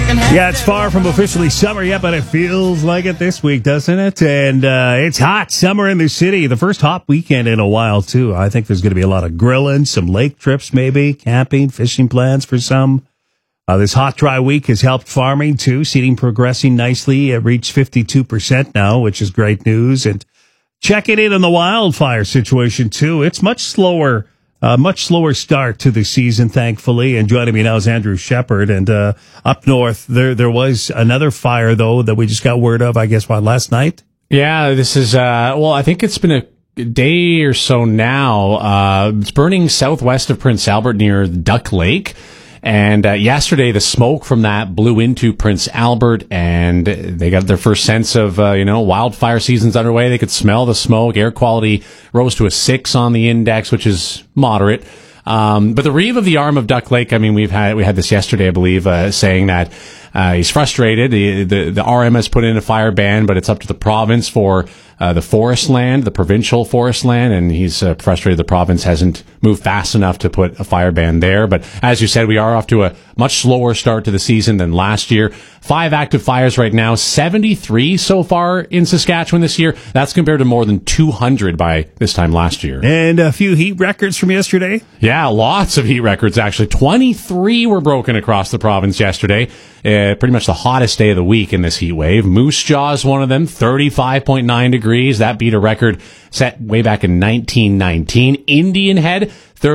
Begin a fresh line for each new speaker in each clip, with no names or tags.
Yeah, it's far from officially summer yet, but it feels like it this week, doesn't it? And it's hot. Summer in the city. The first hot weekend in a while, too. I think there's going to be a lot of grilling, some lake trips maybe, camping, fishing plans for some. This hot, dry week has helped farming, too. Seeding progressing nicely. It reached 52% now, which is great news. And checking in on the wildfire situation, too. It's much slower start to the season, thankfully. And joining me now is Andrew Shepard. And up north, there was another fire, though, that we just got word of, I guess, last night?
Yeah, this is, I think it's been a day or so now. It's burning southwest of Prince Albert near Duck Lake. And yesterday, the smoke from that blew into Prince Albert, and they got their first sense of, wildfire season's underway. They could smell the smoke. Air quality rose to a 6 on the index, which is moderate. But the reeve of the arm of Duck Lake, I mean, we had this yesterday, I believe, saying that he's frustrated. The RM has put in a fire ban, but it's up to the province for the forest land, the provincial forest land, and he's frustrated the province hasn't moved fast enough to put a fire ban there. But as you said, we are off to a much slower start to the season than last year. 5 active fires right now, 73 so far in Saskatchewan this year. That's compared to more than 200 by this time last year.
And a few heat records from yesterday?
Yeah, lots of heat records, actually. 23 were broken across the province yesterday. Pretty much the hottest day of the week in this heat wave. Moose Jaw is one of them, 35.9 degrees. That beat a record set way back in 1919. Indian Head,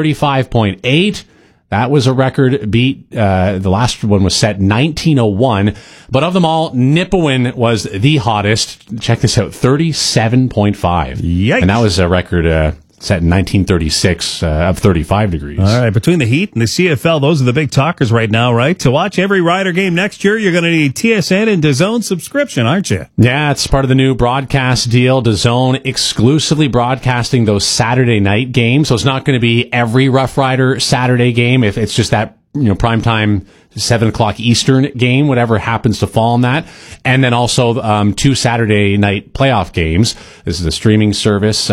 35.8. That was a record beat. The last one was set 1901. But of them all, Nipawin was the hottest. Check this out, 37.5.
Yikes.
And that was a record set in 1936 of 35 degrees.
All right, between the heat and the CFL, those are the big talkers right now, right? To watch every Rider game next year, you're going to need TSN and DAZN subscription, aren't you?
Yeah, it's part of the new broadcast deal. DAZN exclusively broadcasting those Saturday night games. So it's not going to be every Rough Rider Saturday game. If it's just that, primetime 7 o'clock Eastern game, whatever happens to fall on that. And then also 2 Saturday night playoff games. This is a streaming service.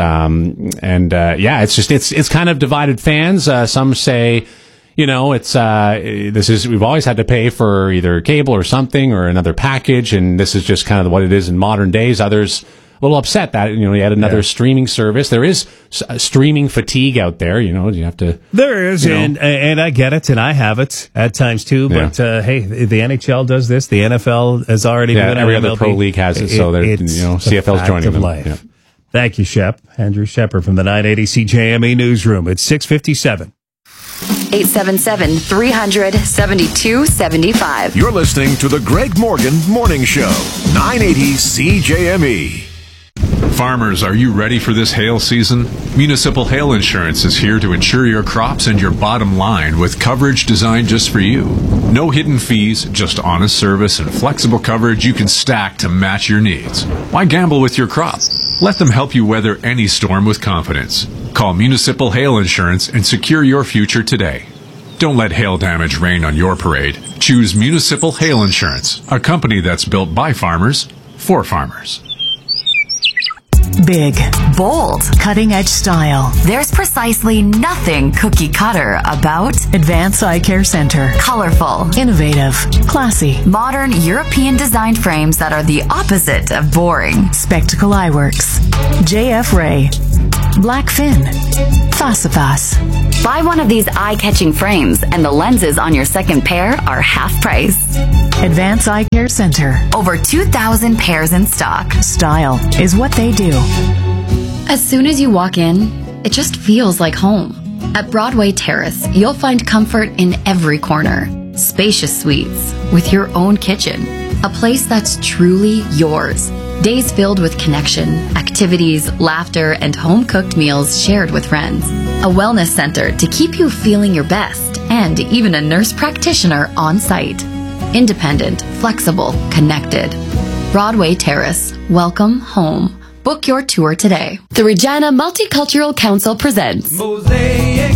It's kind of divided fans. Some say, we've always had to pay for either cable or something or another package, and this is just kind of what it is in modern days. Others a little upset that, you had another streaming service. There is streaming fatigue out there, you have to...
There is, and I get it, and I have it at times too, but hey, the NHL does this, the NFL has already done it.
Every other pro league has it, so CFL's joining them. Life. Yeah.
Thank you, Shep. Andrew Shepard from the 980 CJME Newsroom. It's 6:57.
877-300-7275.
You're listening to the Greg Morgan Morning Show, 980 CJME.
Farmers, are you ready for this hail season? Municipal Hail Insurance is here to insure your crops and your bottom line with coverage designed just for you. No hidden fees, just honest service and flexible coverage you can stack to match your needs. Why gamble with your crop? Let them help you weather any storm with confidence. Call Municipal Hail Insurance and secure your future today. Don't let hail damage rain on your parade. Choose Municipal Hail Insurance, a company that's built by farmers, for farmers.
Big, bold, cutting-edge style.
There's precisely nothing cookie cutter about
Advance Eye Care Center.
Colorful,
innovative, classy,
modern European designed frames that are the opposite of boring.
Spectacle Eyeworks, JF Ray, Blackfin, Fasifas.
Buy one of these eye-catching frames and the lenses on your second pair are half price.
Advance Eye Care Center.
Over 2,000 pairs in stock.
Style is what they do.
As soon as you walk in, it just feels like home. At Broadway Terrace, you'll find comfort in every corner. Spacious suites with your own kitchen. A place that's truly yours. Days filled with connection, activities, laughter, and home-cooked meals shared with friends. A wellness center to keep you feeling your best, and even a nurse practitioner on site. Independent, flexible, connected. Broadway Terrace. Welcome home. Book your tour today. The Regina Multicultural Council presents
Mosaic,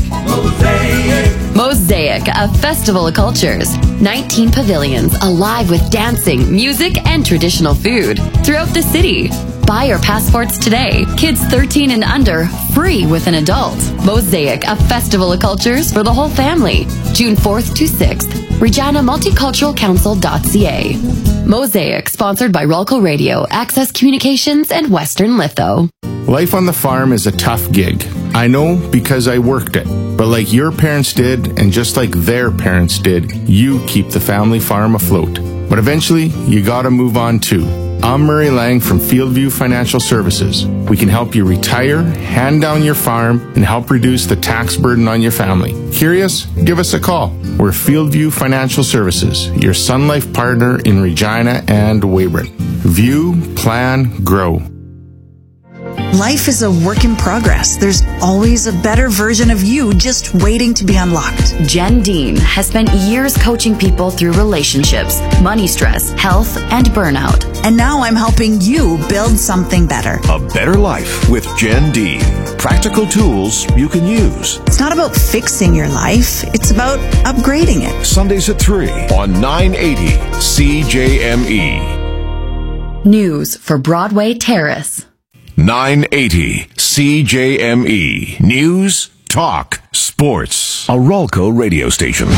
a festival of cultures. 19 pavilions alive with dancing, music, and traditional food throughout the city. Buy your passports today. Kids 13 and under, free with an adult. Mosaic, a festival of cultures for the whole family. June 4th to 6th. ReginaMulticulturalCouncil.ca. Mosaic, sponsored by Rolco Radio, Access Communications, and Western Litho.
Life on the farm is a tough gig. I know because I worked it. But like your parents did, and just like their parents did, you keep the family farm afloat. But eventually, you gotta move on too. I'm Murray Lang from Fieldview Financial Services. We can help you retire, hand down your farm, and help reduce the tax burden on your family. Curious? Give us a call. We're Fieldview Financial Services, your Sun Life partner in Regina and Weyburn. View, plan, grow.
Life is a work in progress. There's always a better version of you just waiting to be unlocked.
Jen Dean has spent years coaching people through relationships, money stress, health, and burnout.
And now I'm helping you build something better.
A better life with Jen Dean. Practical tools you can use.
It's not about fixing your life. It's about upgrading it.
Sundays at 3 on 980 CJME.
News for Broadway Terrace.
980 CJME. News, talk, sports. A Rolco radio station.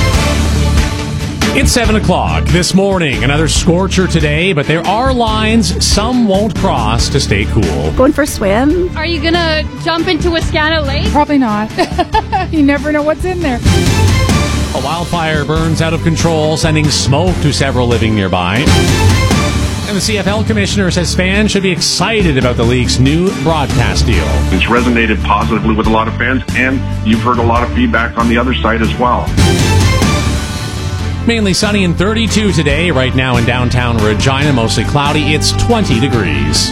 It's 7 o'clock this morning. Another scorcher today, but there are lines some won't cross to stay cool.
Going for a swim?
Are you gonna jump into Wascana Lake?
Probably not. You never know what's in there.
A wildfire burns out of control, sending smoke to several living nearby. And the CFL commissioner says fans should be excited about the league's new broadcast deal.
It's resonated positively with a lot of fans, and you've heard a lot of feedback on the other side as well.
Mainly sunny and 32 today. Right now in downtown Regina, mostly cloudy. It's 20 degrees.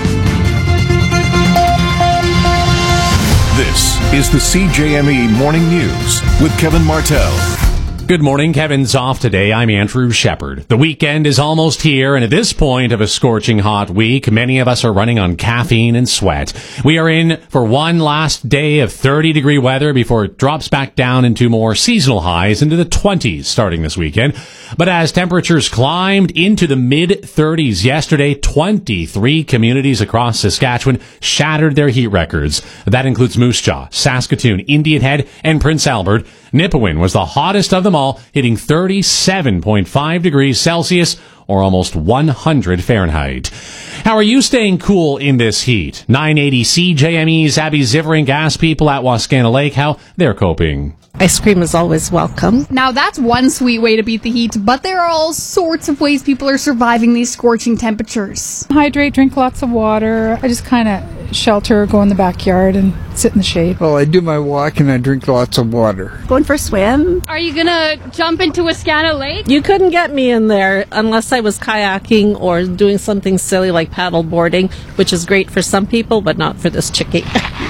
This is the CJME Morning News with Kevin Martell.
Good morning. Kevin's off today. I'm Andrew Shepard. The weekend is almost here, and at this point of a scorching hot week, many of us are running on caffeine and sweat. We are in for one last day of 30-degree weather before it drops back down into more seasonal highs into the 20s starting this weekend. But as temperatures climbed into the mid-30s yesterday, 23 communities across Saskatchewan shattered their heat records. That includes Moose Jaw, Saskatoon, Indian Head, and Prince Albert. Nipawin was the hottest of them all, hitting 37.5 degrees Celsius or almost 100 Fahrenheit. How are you staying cool in this heat? 980 CJME's Abby Ziverink asked people at Wascana Lake how they're coping.
Ice cream is always welcome.
Now that's one sweet way to beat the heat, but there are all sorts of ways people are surviving these scorching temperatures.
Hydrate, drink lots of water. I just kind of shelter, go in the backyard and sit in the shade.
Well, I do my walk and I drink lots of water.
Going for a swim?
Are you gonna jump into Wascana Lake?
You couldn't get me in there unless I was kayaking or doing something silly like paddle boarding, which is great for some people, but not for this chickie.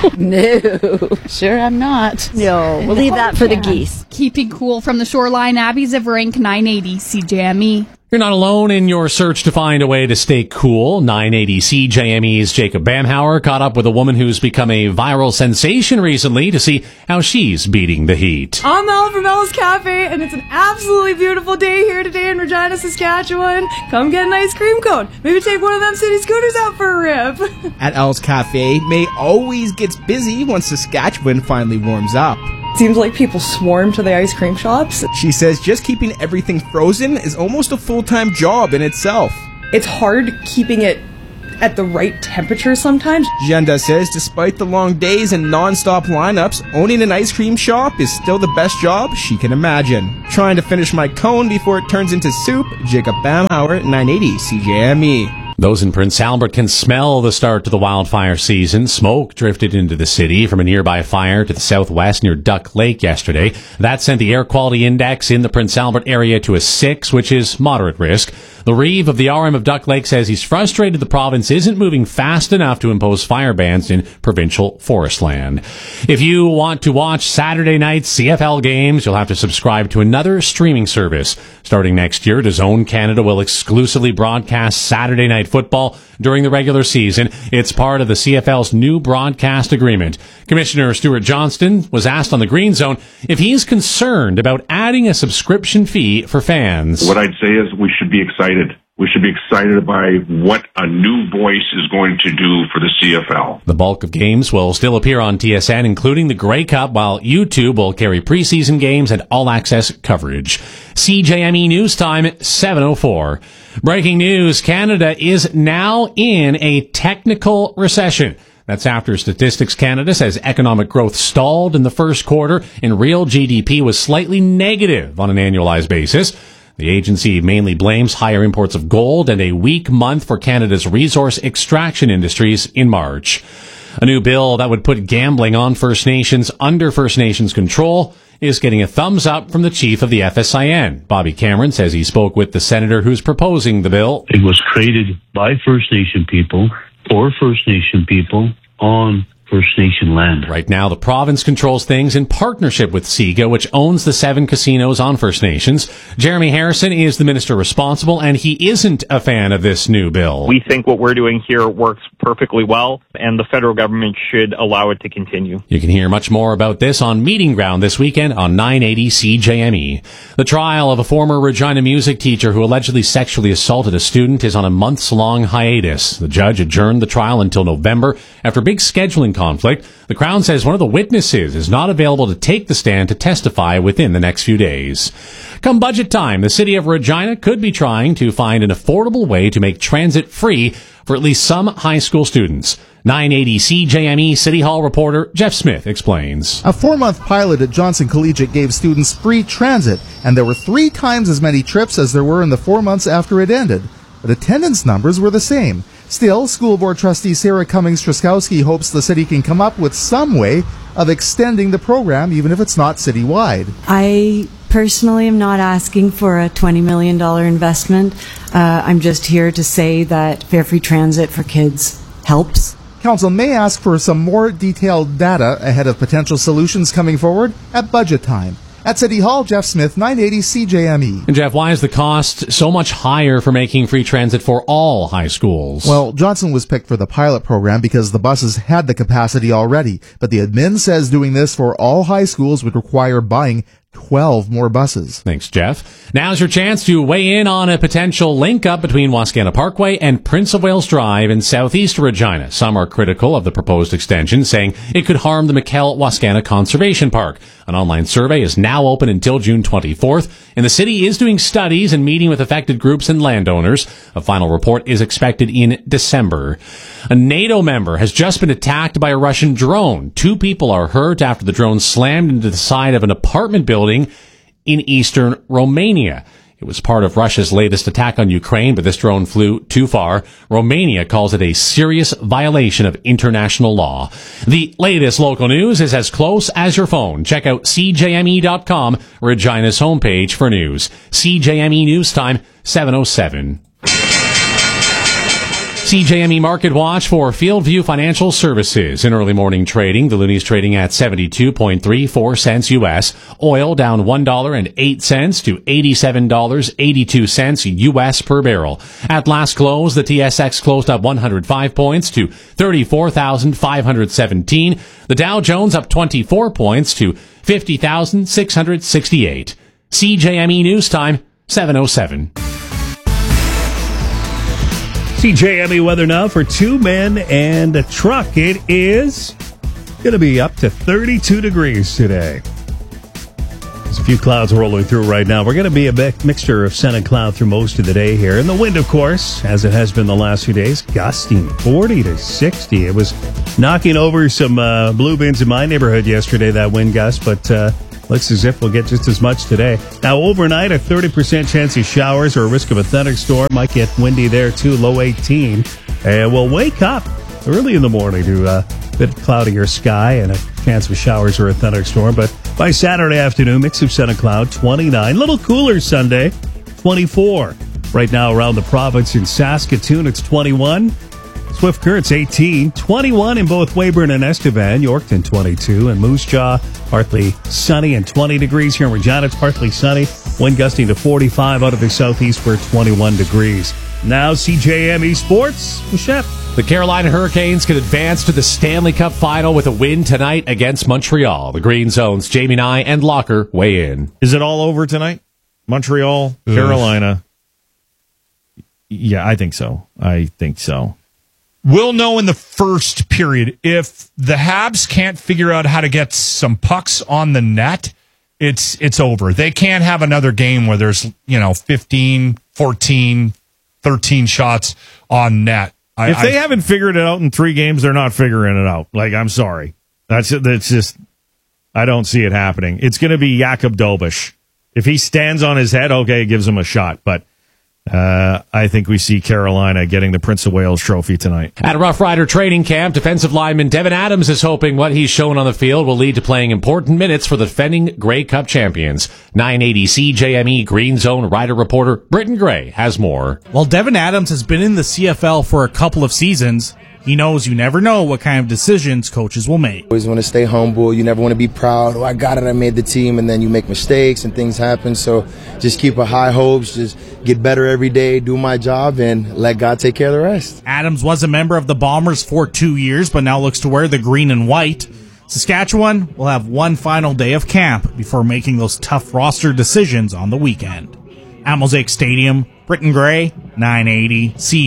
No, sure I'm not.
No, we'll leave that for the geese.
Keeping cool from the shoreline, Abby Ziverink, 980 CJME.
You're not alone in your search to find a way to stay cool. 980 CJME's Jacob Bamhauer caught up with a woman who's become a viral sensation recently to see how she's beating the heat.
I'm Mel from Mel's Cafe, and it's an absolutely beautiful day here today in Regina, Saskatchewan. Come get an ice cream cone. Maybe take one of them city scooters out for a rip.
At Elle's Cafe, May always gets busy once Saskatchewan finally warms up.
Seems like people swarm to the ice cream shops.
She says just keeping everything frozen is almost a full-time job in itself.
It's hard keeping it at the right temperature sometimes.
Jenda says despite the long days and non-stop lineups, owning an ice cream shop is still the best job she can imagine. Trying to finish my cone before it turns into soup, Jacob Bamhauer, 980 CJME.
Those in Prince Albert can smell the start to the wildfire season. Smoke drifted into the city from a nearby fire to the southwest near Duck Lake yesterday. That sent the air quality index in the Prince Albert area to a 6, which is moderate risk. The Reeve of the RM of Duck Lake says he's frustrated the province isn't moving fast enough to impose fire bans in provincial forest land. If you want to watch Saturday night's CFL games, you'll have to subscribe to another streaming service. Starting next year, DAZN Canada will exclusively broadcast Saturday night football during the regular season. It's part of the CFL's new broadcast agreement. Commissioner Stuart Johnston was asked on the Green Zone if he's concerned about adding a subscription fee for fans.
What I'd say is we should be excited we should be excited by what a new voice is going to do for the CFL.
The bulk of games will still appear on TSN, including the Grey Cup, while YouTube will carry preseason games and all-access coverage. CJME News Time, 7:04. Breaking news, Canada is now in a technical recession. That's after Statistics Canada says economic growth stalled in the first quarter and real GDP was slightly negative on an annualized basis. The agency mainly blames higher imports of gold and a weak month for Canada's resource extraction industries in March. A new bill that would put gambling on First Nations under First Nations control is getting a thumbs up from the chief of the FSIN. Bobby Cameron says he spoke with the senator who's proposing the bill.
It was created by First Nation people for First Nation people on First Nation land.
Right now, the province controls things in partnership with SIGA, which owns the 7 casinos on First Nations. Jeremy Harrison is the minister responsible, and he isn't a fan of this new bill.
We think what we're doing here works perfectly well, and the federal government should allow it to continue.
You can hear much more about this on Meeting Ground this weekend on 980 CJME. The trial of a former Regina music teacher who allegedly sexually assaulted a student is on a months-long hiatus. The judge adjourned the trial until November after big scheduling conflict. The Crown says one of the witnesses is not available to take the stand to testify within the next few days. Come budget time, the city of Regina could be trying to find an affordable way to make transit free for at least some high school students. 980 CJME City Hall reporter Jeff Smith explains.
A 4-month pilot at Johnson Collegiate gave students free transit, and there were 3 times as many trips as there were in the 4 months after it ended. But attendance numbers were the same. Still, School Board Trustee Sarah Cummings-Truskowski hopes the city can come up with some way of extending the program, even if it's not citywide.
I personally am not asking for a $20 million investment. I'm just here to say that fare free transit for kids helps.
Council may ask for some more detailed data ahead of potential solutions coming forward at budget time. At City Hall, Jeff Smith, 980 CJME.
And Jeff, why is the cost so much higher for making free transit for all high schools?
Well, Johnson was picked for the pilot program because the buses had the capacity already. But the admin says doing this for all high schools would require buying 12 more buses.
Thanks, Jeff. Now's your chance to weigh in on a potential link-up between Wascana Parkway and Prince of Wales Drive in southeast Regina. Some are critical of the proposed extension, saying it could harm the McKell-Wascana Conservation Park. An online survey is now open until June 24th, and the city is doing studies and meeting with affected groups and landowners. A final report is expected in December. A NATO member has just been attacked by a Russian drone. 2 people are hurt after the drone slammed into the side of an apartment building in eastern Romania. It was part of Russia's latest attack on Ukraine, but this drone flew too far. Romania calls it a serious violation of international law. The latest local news is as close as your phone. Check out CJME.com, Regina's homepage for news. CJME News Time, 7:07. CJME Market Watch for Fieldview Financial Services. In early morning trading, the loonies trading at 72.34 cents U.S. Oil down $1.08 to $87.82 U.S. per barrel. At last close, the TSX closed up 105 points to 34,517. The Dow Jones up 24 points to 50,668. CJME News Time, 7:07.
CJME weather now for 2 men and a truck. It is going to be up to 32 degrees today. There's a few clouds rolling through right now. We're going to be a mixture of sun and cloud through most of the day here. And the wind, of course, as it has been the last few days, gusting 40 to 60. It was knocking over some blue bins in my neighborhood yesterday, that wind gust, but looks as if we'll get just as much today. Now, overnight, a 30% chance of showers or a risk of a thunderstorm. Might get windy there, too, low 18. And we'll wake up early in the morning to a bit cloudier sky and a chance of showers or a thunderstorm. But by Saturday afternoon, mix of sun and cloud, 29. A little cooler Sunday, 24. Right now, around the province in Saskatoon, it's 21. Swift Current's 18, 21 in both Weyburn and Estevan, Yorkton 22, and Moose Jaw partly sunny and 20 degrees. Here in Regina, it's partly sunny. Wind gusting to 45 out of the southeast, we're 21 degrees. Now CJME Sports, Michette.
The Carolina Hurricanes could advance to the Stanley Cup final with a win tonight against Montreal. The Green Zone's Jamie Nye and Locker weigh in.
Is it all over tonight? Montreal, Carolina. Yeah, I think so.
We'll know in the first period. If the Habs can't figure out how to get some pucks on the net, it's over. They can't have another game where there's, 15, 14, 13 shots on net.
If they haven't figured it out in 3 games, they're not figuring it out. I'm sorry. That's just, I don't see it happening. It's going to be Jakub Dobiš. If he stands on his head, okay, it gives him a shot. But I think we see Carolina getting the Prince of Wales trophy tonight.
At Rough Rider training camp, defensive lineman Devin Adams is hoping what he's shown on the field will lead to playing important minutes for the defending Grey Cup champions. 980 CJME Green Zone Rider reporter Britton Gray has more.
While Devin Adams has been in the CFL for a couple of seasons, he knows you never know what kind of decisions coaches will make.
Always want to stay humble. You never want to be proud. Oh, I got it. I made the team. And then you make mistakes and things happen. So just keep a high hopes. Just get better every day. Do my job and let God take care of the rest.
Adams was a member of the Bombers for 2 years, but now looks to wear the green and white. Saskatchewan will have one final day of camp before making those tough roster decisions on the weekend. At Mosaic Stadium, Britton Gray, 980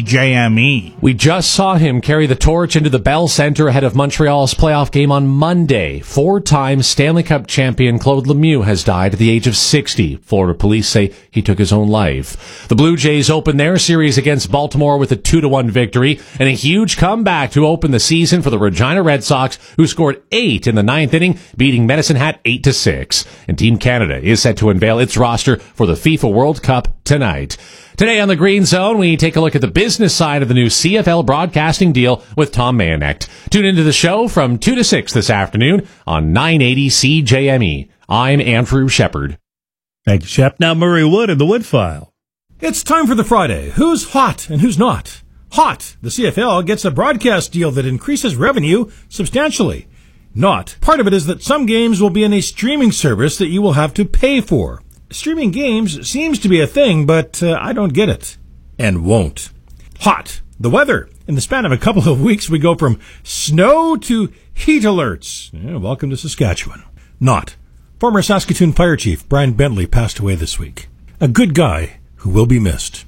CJME.
We just saw him carry the torch into the Bell Centre ahead of Montreal's playoff game on Monday. 4-time Stanley Cup champion Claude Lemieux has died at the age of 60. Florida police say he took his own life. The Blue Jays opened their series against Baltimore with a 2-1 victory and a huge comeback to open the season for the Regina Red Sox, who scored 8 in the 9th inning, beating Medicine Hat 8-6. And Team Canada is set to unveil its roster for the FIFA World Cup tonight. Today on the Green Zone, we take a look at the business side of the new CFL broadcasting deal with Tom Mayonek. Tune into the show from 2 to 6 this afternoon on 980 CJME. I'm Andrew Shepard.
Thank you, Shep. Now Murray Wood in the Wood File.
It's time for the Friday. Who's hot and who's not? Hot. The CFL gets a broadcast deal that increases revenue substantially. Not. Part of it is that some games will be in a streaming service that you will have to pay for. Streaming games seems to be a thing, but I don't get it. And won't. Hot. The weather. In the span of a couple of weeks, we go from snow to heat alerts. Yeah, welcome to Saskatchewan. Not. Former Saskatoon Fire Chief Brian Bentley passed away this week. A good guy who will be missed.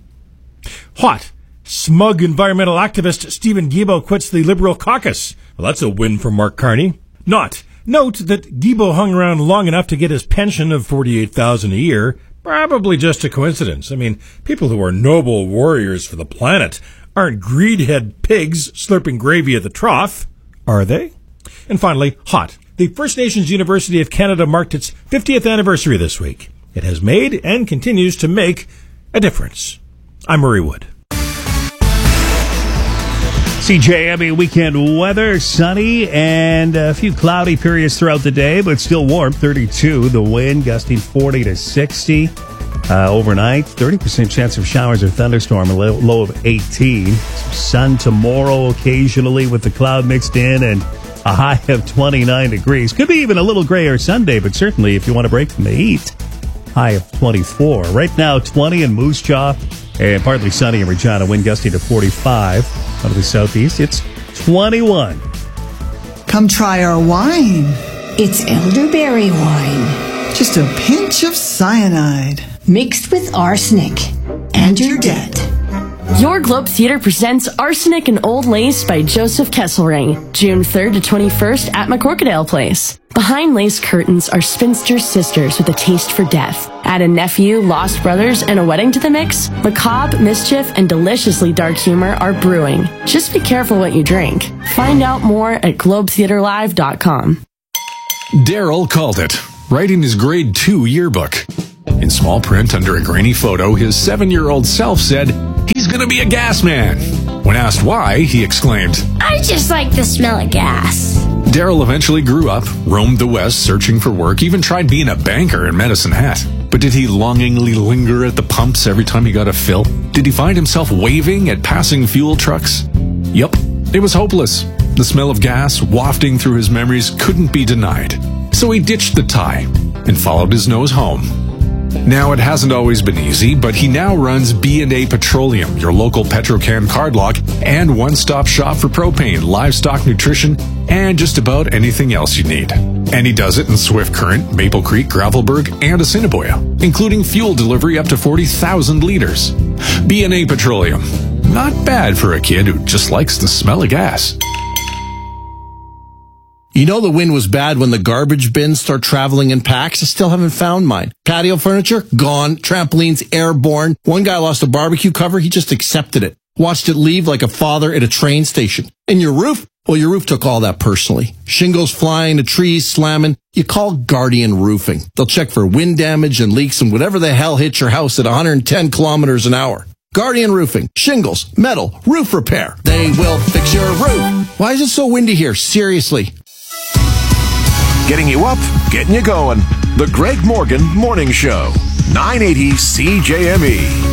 Hot. Smug environmental activist Stephen Guilbeault quits the Liberal caucus. Well, that's a win for Mark Carney. Not. Note that Guilbeault hung around long enough to get his pension of $48,000 a year. Probably just a coincidence. I mean, people who are noble warriors for the planet aren't greedhead pigs slurping gravy at the trough, are they? And finally, hot. The First Nations University of Canada marked its 50th anniversary this week. It has made and continues to make a difference. I'm Murray Wood.
CJME weekend weather, sunny and a few cloudy periods throughout the day, but still warm, 32. The wind gusting 40 to 60. Overnight, 30% chance of showers or thunderstorm, a low of 18. Some sun tomorrow occasionally with the cloud mixed in and a high of 29 degrees. Could be even a little grayer Sunday, but certainly if you want to break from the heat, high of 24. Right now, 20 in Moose Jaw and partly sunny in Regina, wind gusting to 45. Out of the southeast, it's 21.
Come try our wine. It's elderberry wine. Just a pinch of cyanide. Mixed with arsenic. And you're dead.
Your Globe Theatre presents Arsenic and Old Lace by Joseph Kesselring, June 3rd to 21st at McCorkadale Place. Behind lace curtains are spinster sisters with a taste for death. Add a nephew, lost brothers, and a wedding to the mix. Macabre, mischief, and deliciously dark humor are brewing. Just be careful what you drink. Find out more at globetheaterlive.com.
Daryl called it, writing his grade 2 yearbook. In small print under a grainy photo, his 7-year-old self said, "He's gonna be a gas man." When asked why, he exclaimed,
"I just like the smell of gas."
Daryl eventually grew up, roamed the West searching for work, even tried being a banker in Medicine Hat. But did he longingly linger at the pumps every time he got a fill? Did he find himself waving at passing fuel trucks? Yup, it was hopeless. The smell of gas wafting through his memories couldn't be denied. So he ditched the tie and followed his nose home. Now, it hasn't always been easy, but he now runs B&A Petroleum, your local Petrocan card lock, and one-stop shop for propane, livestock nutrition, and just about anything else you need. And he does it in Swift Current, Maple Creek, Gravelburg, and Assiniboia, including fuel delivery up to 40,000 liters. B&A Petroleum. Not bad for a kid who just likes the smell of gas.
You know the wind was bad when the garbage bins start traveling in packs. I still haven't found mine. Patio furniture, gone. Trampolines, airborne. One guy lost a barbecue cover. He just accepted it. Watched it leave like a father at a train station. And your roof? Well, your roof took all that personally. Shingles flying, the trees slamming. You call Guardian Roofing. They'll check for wind damage and leaks and whatever the hell hits your house at 110 kilometers an hour. Guardian Roofing. Shingles, metal, roof repair. They will fix your roof. Why is it so windy here? Seriously.
Getting you up, getting you going. The Greg Morgan Morning Show. 980 CJME.